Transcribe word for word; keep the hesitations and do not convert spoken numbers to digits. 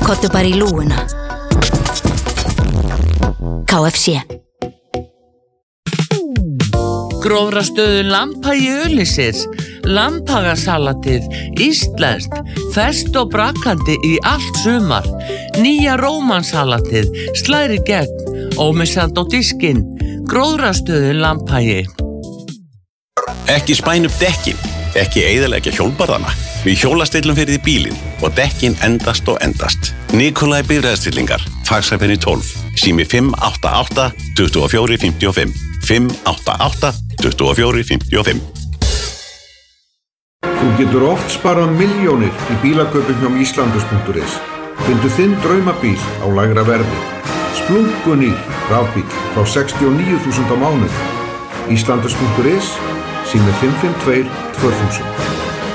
Komdu bara í lúguna. K F C. Grófrastöðu Lambhagi Ulysses, lambhagasalatið, íslenskt, ferskt og brakandi í allt sumar, nýja rómansalatið, slæri gegn, ómissandi á diskinn, Grófrastöðu Lambhagi. Ekki spæn upp dekkin, ekki eyðileggja hjólbarðana. Við hjólastillum fyrir því bílinn og dekkin endast og endast. Nikolai bifreiðastillingar, Faxafenni tólf, sími fimm átta átta, tuttugu og fjögur, fimmtíu og fimm, fimm átta átta, tuttugu og fjögur, fimmtíu og fimm. Þú getur oft sparað milljónir í bílakaupum hjá Íslandus punktur is. Fyndu þinn draumabíl á lægra verði. Splunkunýr rafbíll frá sextíu og níu þúsund á mánuði. Íslandus punktur is, sími fimm fimm tvö, tvö þúsund.